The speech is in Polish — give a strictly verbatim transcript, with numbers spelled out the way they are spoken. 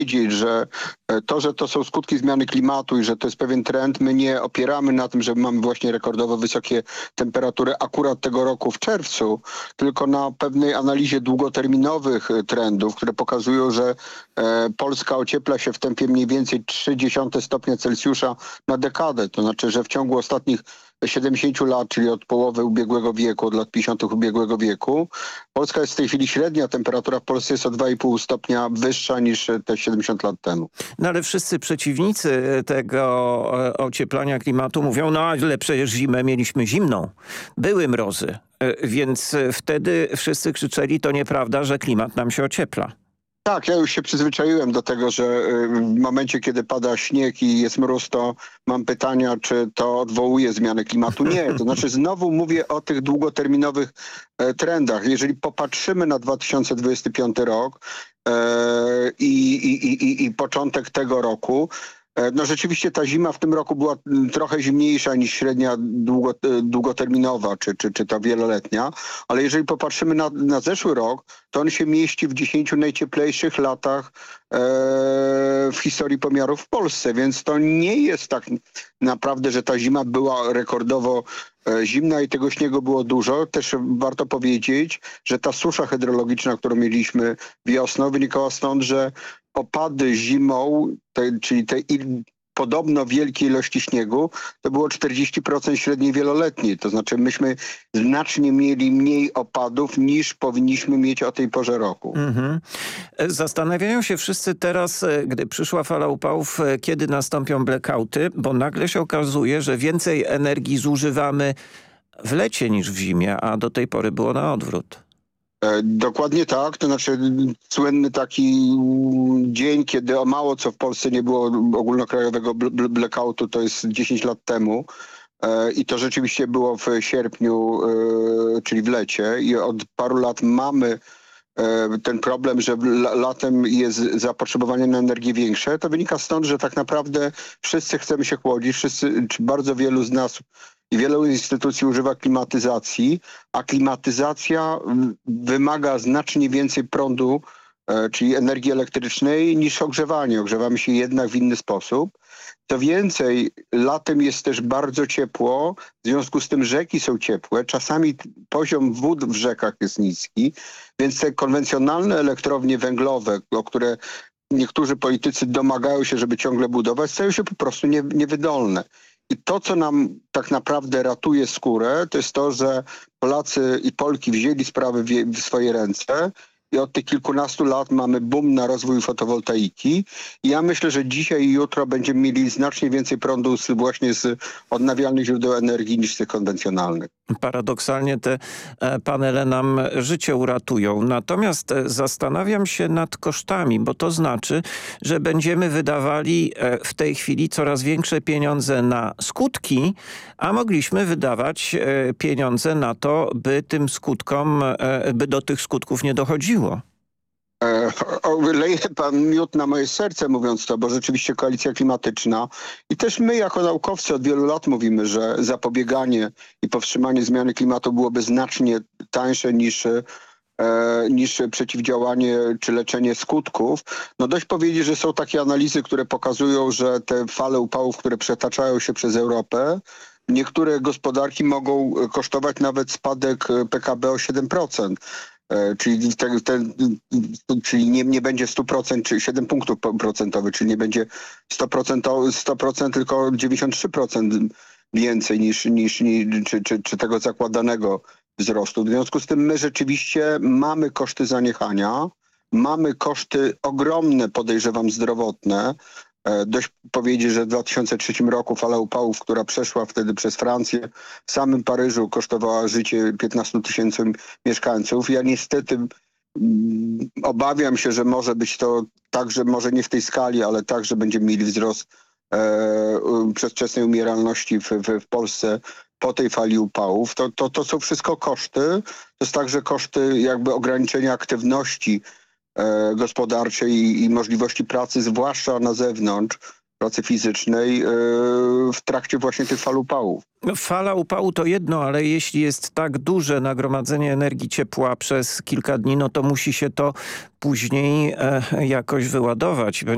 powiedzieć, że to, że to są skutki zmiany klimatu i że to jest pewien trend, my nie opieramy na tym, że mamy właśnie rekordowo wysokie temperatury akurat tego roku w czerwcu, tylko na pewnej analizie długoterminowych trendów, które pokazują, że e, Polska ociepla się w tempie mniej więcej trzy dziesiąte stopnia Celsjusza na dekadę. To znaczy, że w ciągu ostatnich siedemdziesięciu lat, czyli od połowy ubiegłego wieku, od lat pięćdziesiątych ubiegłego wieku, Polska jest w tej chwili średnia temperatura w Polsce jest o dwa i pół stopnia wyższa niż te siedemdziesiąt lat temu. No ale wszyscy przeciwnicy tego e, ocieplania klimatu mówią, no ale przecież zimę mieliśmy zimną. Były mrozy, e, więc wtedy wszyscy krzyczeli, to nieprawda, że klimat nam się ociepla. Tak, ja już się przyzwyczaiłem do tego, że w momencie, kiedy pada śnieg i jest mróz, to mam pytania, czy to odwołuje zmianę klimatu. Nie, to znaczy znowu mówię o tych długoterminowych e, trendach. Jeżeli popatrzymy na dwa tysiące dwudziesty piąty rok e, i, i, i, i początek tego roku, no rzeczywiście ta zima w tym roku była trochę zimniejsza niż średnia długo, długoterminowa, czy, czy, czy ta wieloletnia, ale jeżeli popatrzymy na, na zeszły rok, to on się mieści w dziesięciu najcieplejszych latach e, w historii pomiarów w Polsce, więc to nie jest tak naprawdę, że ta zima była rekordowo e, zimna i tego śniegu było dużo. Też warto powiedzieć, że ta susza hydrologiczna, którą mieliśmy wiosną, wynikała stąd, że opady zimą, te, czyli tej podobno wielkiej ilości śniegu, to było czterdzieści procent średniej wieloletniej. To znaczy myśmy znacznie mieli mniej opadów niż powinniśmy mieć o tej porze roku. Mhm. Zastanawiają się wszyscy teraz, gdy przyszła fala upałów, kiedy nastąpią blackouty, bo nagle się okazuje, że więcej energii zużywamy w lecie niż w zimie, a do tej pory było na odwrót. Dokładnie tak, to znaczy słynny taki dzień, kiedy o mało co w Polsce nie było ogólnokrajowego blackoutu, to jest dziesięć lat temu i to rzeczywiście było w sierpniu, czyli w lecie i od paru lat mamy ten problem, że latem jest zapotrzebowanie na energię większe. To wynika stąd, że tak naprawdę wszyscy chcemy się chłodzić, wszyscy, czy bardzo wielu z nas i wielu instytucji używa klimatyzacji, a klimatyzacja wymaga znacznie więcej prądu, czyli energii elektrycznej, niż ogrzewanie. Ogrzewamy się jednak w inny sposób. Co więcej, latem jest też bardzo ciepło, w związku z tym rzeki są ciepłe, czasami poziom wód w rzekach jest niski, więc te konwencjonalne elektrownie węglowe, o które niektórzy politycy domagają się, żeby ciągle budować, stają się po prostu nie, niewydolne. I to, co nam tak naprawdę ratuje skórę, to jest to, że Polacy i Polki wzięli sprawy w, w swoje ręce i od tych kilkunastu lat mamy boom na rozwój fotowoltaiki. I ja myślę, że dzisiaj i jutro będziemy mieli znacznie więcej prądu z, właśnie z odnawialnych źródeł energii niż z tych konwencjonalnych. Paradoksalnie te panele nam życie uratują. Natomiast zastanawiam się nad kosztami, bo to znaczy, że będziemy wydawali w tej chwili coraz większe pieniądze na skutki, a mogliśmy wydawać pieniądze na to, by tym skutkom, by do tych skutków nie dochodziło. Leje pan miód na moje serce, mówiąc to, bo rzeczywiście koalicja klimatyczna i też my jako naukowcy od wielu lat mówimy, że zapobieganie i powstrzymanie zmiany klimatu byłoby znacznie tańsze niż, e, niż przeciwdziałanie czy leczenie skutków. No dość powiedzieć, że są takie analizy, które pokazują, że te fale upałów, które przetaczają się przez Europę, niektóre gospodarki mogą kosztować nawet spadek P K B o siedem procent. Czyli, te, te, czyli nie, nie będzie sto procent czy siedem punktów procentowych, czyli nie będzie sto procent, sto procent tylko dziewięćdziesiąt trzy procent więcej niż, niż, niż czy, czy, czy tego zakładanego wzrostu. W związku z tym my rzeczywiście mamy koszty zaniechania, mamy koszty ogromne, podejrzewam, zdrowotne. Dość powiedzieć, że w dwa tysiące trzecim roku fala upałów, która przeszła wtedy przez Francję, w samym Paryżu kosztowała życie piętnastu tysięcy mieszkańców. Ja niestety mm, obawiam się, że może być to tak, że może nie w tej skali, ale tak, że będziemy mieli wzrost e, przedwczesnej umieralności w, w, w Polsce po tej fali upałów. To, to, to są wszystko koszty. To jest także koszty jakby ograniczenia aktywności gospodarczej i, i możliwości pracy, zwłaszcza na zewnątrz, pracy fizycznej w trakcie właśnie tych fal upałów. Fala upału to jedno, ale jeśli jest tak duże nagromadzenie energii ciepła przez kilka dni, no to musi się to później jakoś wyładować.